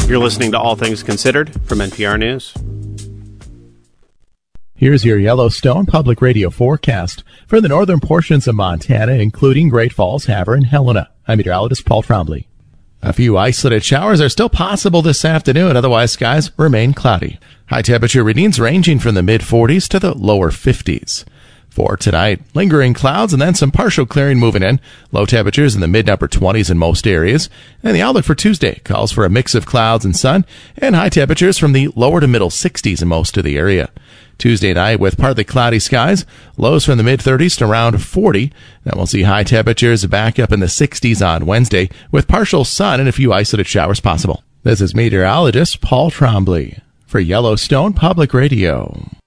You're listening to All Things Considered from NPR News. Here's your Yellowstone Public Radio forecast for the northern portions of Montana, including Great Falls, Havre, and Helena. I'm meteorologist Paul Trombley. A few isolated showers are still possible this afternoon. Otherwise, skies remain cloudy. High temperature readings ranging from the mid-40s to the lower 50s. For tonight, lingering clouds and then some partial clearing moving in. Low temperatures in the mid-upper 20s in most areas. And the outlook for Tuesday calls for a mix of clouds and sun and high temperatures from the lower to middle 60s in most of the area. Tuesday night with partly cloudy skies, lows from the mid-30s to around 40. Then we'll see high temperatures back up in the 60s on Wednesday with partial sun and a few isolated showers possible. This is meteorologist Paul Trombley for Yellowstone Public Radio.